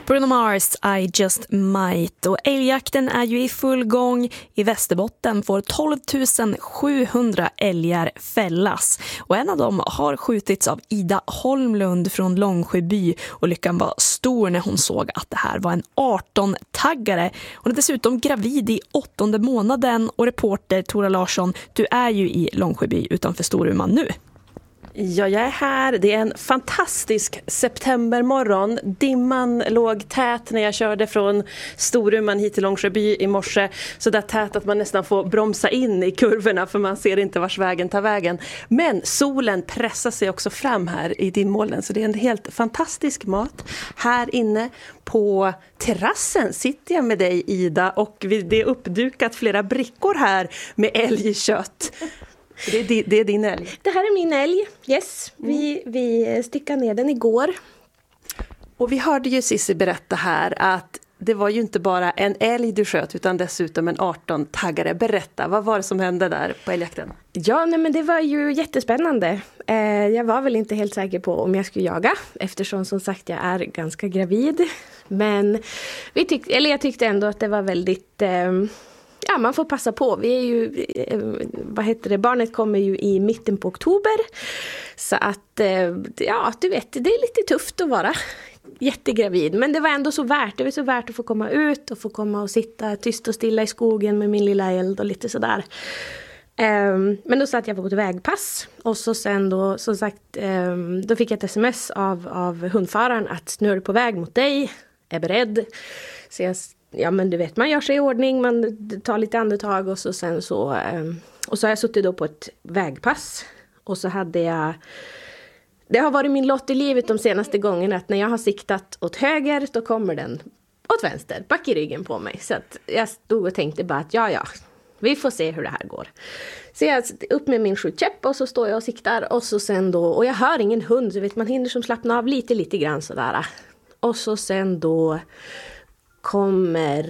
Bruno Mars, I Just Might. Och älgjakten är ju i full gång. I Västerbotten får 12 700 älgar fällas. Och en av dem har skjutits av Ida Holmlund från Långsjöby. Och lyckan var stor när hon såg att det här var en 18-taggare. Hon är dessutom gravid i 8:e månaden. Och reporter Tora Larsson, du är ju i Långsjöby utanför Storuman nu. Ja, jag är här. Det är en fantastisk septembermorgon. Dimman låg tät när jag körde från Storuman hit till Långsjöby i morse. Så där tät att man nästan får bromsa in i kurvorna för man ser inte vars vägen tar vägen. Men solen pressar sig också fram här i dimmolnen. Så det är en helt fantastisk mat. Här inne på terrassen sitter jag med dig, Ida. Och det är uppdukat flera brickor här med älgkött. Det är din älg. Det här är min älg, yes. Vi styckade ner den igår. Och vi hörde ju Cissi berätta här att det var ju inte bara en älg du sköt utan dessutom en 18-taggare. Berätta, vad var det som hände där på älgjakten? Ja, men det var ju jättespännande. Jag var väl inte helt säker på om jag skulle jaga eftersom som sagt jag är ganska gravid. Men jag tyckte ändå att det var väldigt... Ja, man får passa på. Vi är ju, barnet kommer ju i mitten på oktober. Så att, ja, du vet, det är lite tufft att vara jättegravid. Men det var ändå så värt. Det var så värt att få komma ut och få komma och sitta tyst och stilla i skogen med min lilla eld och lite sådär. Men då satt jag på ett vägpass. Och så sen då, som sagt, då fick jag ett sms av hundföraren att nu är du på väg mot dig. Är beredd. Så jag... Ja, men du vet, man gör sig i ordning, man tar lite andetag och så sen så... Och så har jag suttit då på ett vägpass. Och så hade jag... Det har varit min lott i livet de senaste gångerna att när jag har siktat åt höger då kommer den åt vänster, back i ryggen på mig. Så att jag stod och tänkte bara att ja, vi får se hur det här går. Så jag upp med min skjutkäpp och så står jag och siktar och så sen då... Och jag hör ingen hund, så vet man hinner som slappna av lite grann sådär. Och så sen då... kommer...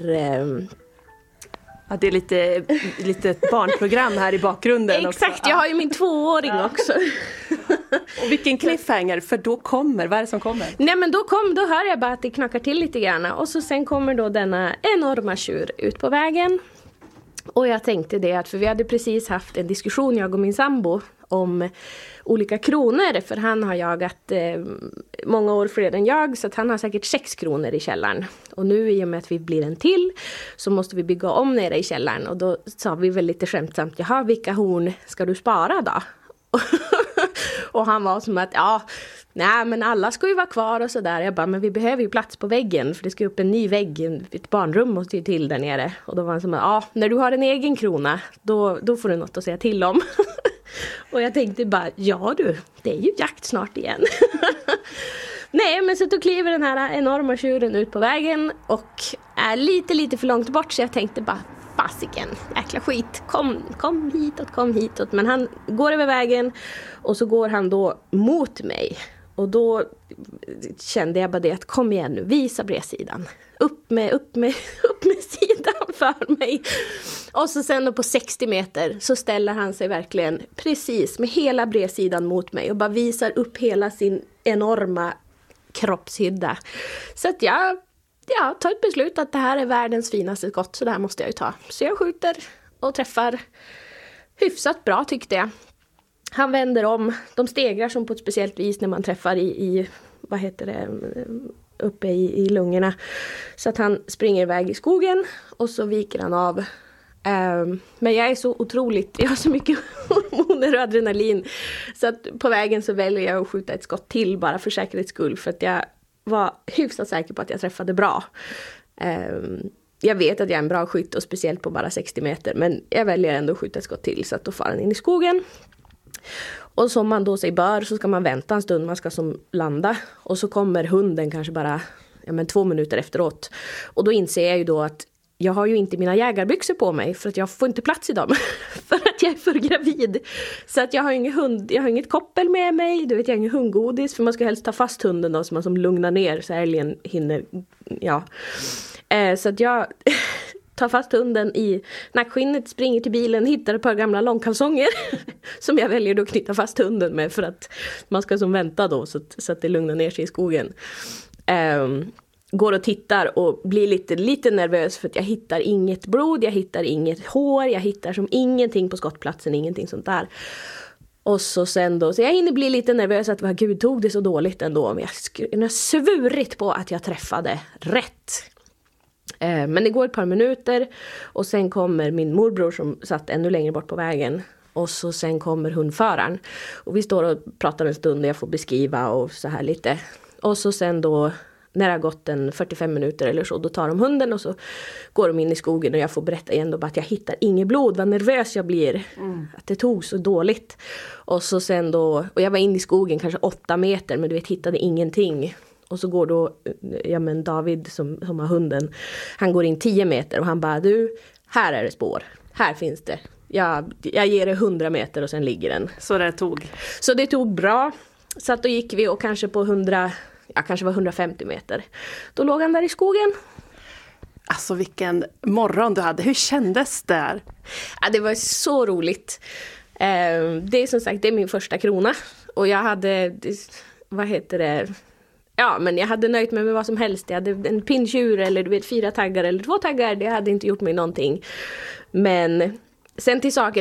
Ja, det är lite ett barnprogram här i bakgrunden. Exakt, också. Jag har ju min 2-åring också. Och vilken cliffhanger, för då kommer, vad är det som kommer? Nej, men då hör jag bara att det knackar till lite grann. Och så sen kommer då denna enorma tjur ut på vägen. Och jag tänkte det att, för vi hade precis haft en diskussion, jag och min sambo, om olika kronor. För han har jagat många år fler än jag, så att han har säkert 6 kronor i källaren. Och nu i och med att vi blir en till så måste vi bygga om nere i källaren. Och då sa vi väl lite skämtsamt, jaha, vilka horn ska du spara då? Och han var som att, ja, nej men alla ska ju vara kvar och sådär. Jag bara, men vi behöver ju plats på väggen för det ska upp en ny vägg, ett barnrum måste ju till där nere. Och då var han som att, ja, när du har en egen krona då får du något att säga till om. Och jag tänkte bara, ja du, det är ju jakt snart igen. Nej, men så då kliver den här enorma tjuren ut på vägen och är lite för långt bort, så jag tänkte bara, fasiken, jäkla skit, kom hitåt. Men han går över vägen och så går han då mot mig. Och då kände jag bara det att, kom igen nu, visa bredsidan. Upp med sidan för mig. Och så sen då på 60 meter så ställer han sig verkligen precis med hela bredsidan mot mig och bara visar upp hela sin enorma kroppshydda. Så att jag tar ett beslut att det här är världens finaste skott, så det här måste jag ju ta. Så jag skjuter och träffar hyfsat bra, tyckte jag. Han vänder om, de stegrar som på ett speciellt vis när man träffar uppe i lungorna. Så att han springer iväg i skogen och så viker han av. Men jag är så otroligt, jag har så mycket hormoner och adrenalin. Så att på vägen så väljer jag att skjuta ett skott till bara för säkerhets skull. För att jag var hyfsat säker på att jag träffade bra. Jag vet att jag är en bra skytt och speciellt på bara 60 meter. Men jag väljer ändå att skjuta ett skott till så att då far han in i skogen. Och som man då sig bör så ska man vänta en stund, man ska som landa. Och så kommer hunden kanske bara 2 minuter efteråt. Och då inser jag ju då att jag har ju inte mina jägarbyxor på mig för att jag får inte plats i dem. För att jag är för gravid. Så att jag har inget koppel med mig. Du vet, jag har ingen hundgodis. För man ska helst ta fast hunden då så man som lugnar ner så älgen hinner. Ja. Så att jag tar fast hunden i nackskinnet, springer till bilen, hittar ett par gamla långkalsonger. Som jag väljer då att knyta fast hunden med för att man ska som vänta då så att det lugnar ner sig i skogen. går och tittar och blir lite nervös för att jag hittar inget blod, jag hittar inget hår, jag hittar som ingenting på skottplatsen, ingenting sånt där. Och så sen då, så jag hinner bli lite nervös att vad gud, tog det så dåligt ändå. Men jag har svurit på att jag träffade rätt. Men det går ett par minuter och sen kommer min morbror som satt ännu längre bort på vägen. Och så sen kommer hundföraren. Och vi står och pratar en stund och jag får beskriva och så här lite. Och så sen då, när det har gått 45 minuter eller så, då tar de hunden och så går de in i skogen och jag får berätta igen då bara att jag hittar inget blod, vad nervös jag blir, att det tog så dåligt. Och så sen då, och jag var inne i skogen kanske 8 meter, men du vet, hittade ingenting. Och så går då, David som har hunden, han går in 10 meter och han bara, du, här är det spår, här finns det. Jag ger det 100 meter och sen ligger den. Så det tog bra. Så att då gick vi och kanske på 150 meter. Då låg han där i skogen. Alltså vilken morgon du hade. Hur kändes det där? Ja, det var så roligt. Det är som sagt, det är min första krona. Och jag hade, ja, men jag hade nöjt mig med vad som helst. Jag hade en pinntjur eller du vet 4 taggar eller 2 taggar. Det hade inte gjort mig någonting. Men sen till saken.